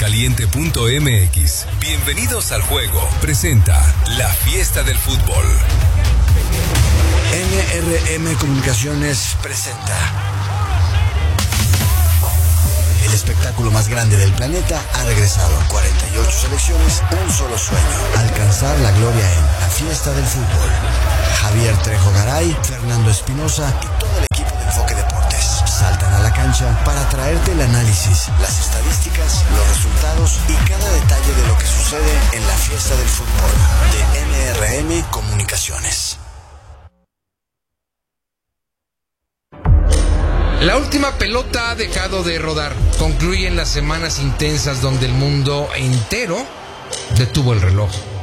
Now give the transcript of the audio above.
Caliente.mx. Bienvenidos al juego. Presenta la fiesta del fútbol. NRM Comunicaciones presenta el espectáculo más grande del planeta. Ha regresado 48 selecciones, un solo sueño: alcanzar la gloria en la fiesta del fútbol. Javier Trejo Garay, Fernando Espinosa y todo el equipo de Enfoque Deportes saltan a la cancha para traerte el análisis, las estadísticas, los resultados y cada detalle de lo que sucede en la fiesta del fútbol de NRM Comunicaciones. La última pelota ha dejado de rodar. Concluyen las semanas intensas donde el mundo entero detuvo el reloj.